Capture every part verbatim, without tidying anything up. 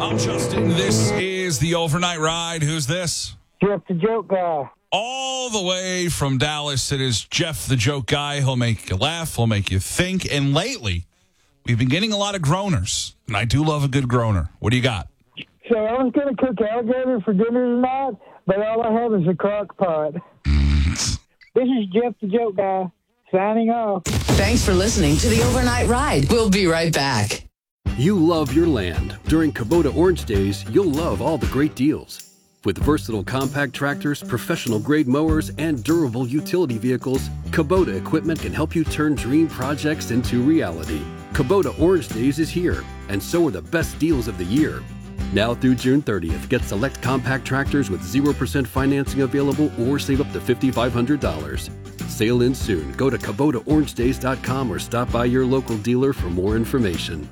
I'm Justin. This is the Overnight Ride. Who's this? Jeff the Joke Guy. All the way from Dallas, it is Jeff the Joke Guy. He'll make you laugh. He'll make you think. And lately, we've been getting a lot of groaners. And I do love a good groaner. What do you got? So I was going to cook alligator for dinner tonight, but all I have is a crock pot. This is Jeff the Joke Guy, signing off. Thanks for listening to the Overnight Ride. We'll be right back. You love your land. During Kubota Orange Days, you'll love all the great deals. With versatile compact tractors, professional-grade mowers, and durable utility vehicles, Kubota equipment can help you turn dream projects into reality. Kubota Orange Days is here, and so are the best deals of the year. Now through June thirtieth, get select compact tractors with zero percent financing available or save up to five thousand five hundred dollars. Sale ends soon. Go to Kubota Orange Days dot com or stop by your local dealer for more information.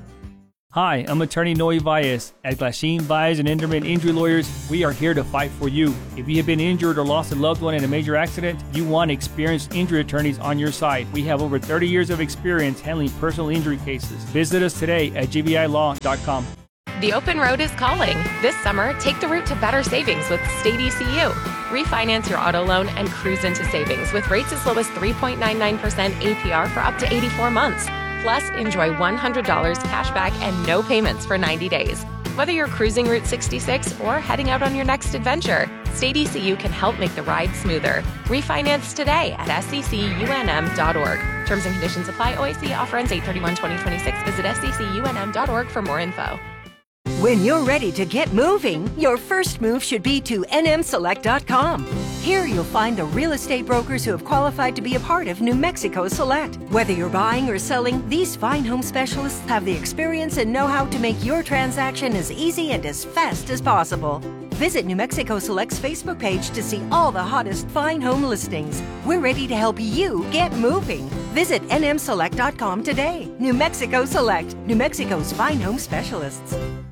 Hi, I'm attorney Noe Valles. At Glasheen, Valles and Enderman Injury Lawyers, we are here to fight for you. If you have been injured or lost a loved one in a major accident, you want experienced injury attorneys on your side. We have over thirty years of experience handling personal injury cases. Visit us today at G V I law dot com. The open road is calling. This summer, take the route to better savings with State E C U. Refinance your auto loan and cruise into savings with rates as low as three point nine nine percent A P R for up to eighty-four months. Plus, enjoy one hundred dollars cash back and no payments for ninety days. Whether you're cruising Route sixty-six or heading out on your next adventure, State E C U can help make the ride smoother. Refinance today at S E C U N M dot org. Terms and conditions apply. O I C offer ends eight thirty-one twenty twenty-six. Visit S E C U N M dot org for more info. When you're ready to get moving, your first move should be to N M Select dot com. Here you'll find the real estate brokers who have qualified to be a part of New Mexico Select. Whether you're buying or selling, these fine home specialists have the experience and know-how to make your transaction as easy and as fast as possible. Visit New Mexico Select's Facebook page to see all the hottest fine home listings. We're ready to help you get moving. Visit N M Select dot com today. New Mexico Select, New Mexico's fine home specialists.